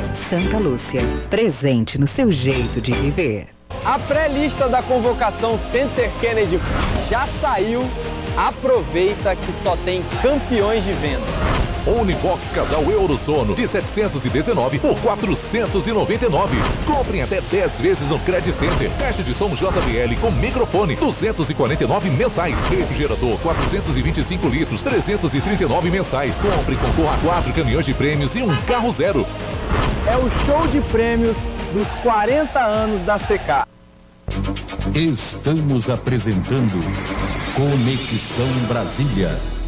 Santa Lúcia, presente no seu jeito de viver. A pré-lista da convocação Center Kennedy já saiu. Aproveita que só tem campeões de vendas. Unibox Casal Eurosono de 719 por 499. Comprem até 10 vezes no Credit Center. Caixa de som JBL com microfone 249 mensais. Refrigerador 425 litros 339 mensais. Compre e concorra a 4 caminhões de prêmios e um carro zero. É o show de prêmios dos 40 anos da CK. Estamos apresentando Conexão Brasília.